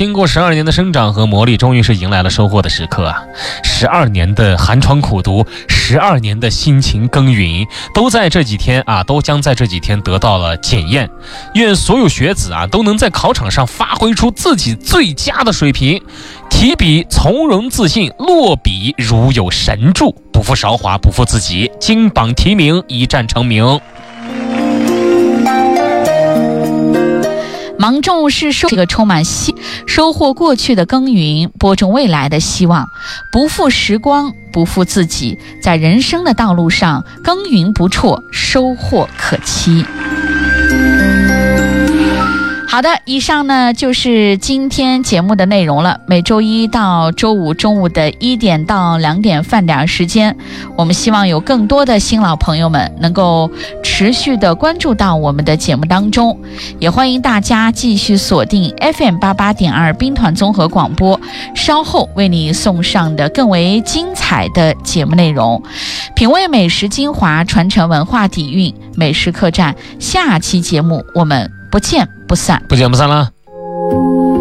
经过12年的生长和磨砺，终于是迎来了收获的时刻啊！12年的寒窗苦读，12年的辛勤耕耘，都将在这几天得到了检验。愿所有学子都能在考场上发挥出自己最佳的水平，提笔从容自信，落笔如有神助，不负韶华，不负自己，金榜题名，一战成名。 芒种是这个充满收获过去的耕耘，播种未来的希望，不负时光，不负自己，在人生的道路上耕耘不辍，收获可期。好的，以上呢就是今天节目的内容了。每周一到周五中午的1点到2点饭点时间，我们希望有更多的新老朋友们能够持续的关注到我们的节目当中，也欢迎大家继续锁定 FM88.2 兵团综合广播，稍后为你送上的更为精彩的节目内容。品味美食精华，传承文化底蕴，美食客栈，下期节目我们不见不散。 不见不散了。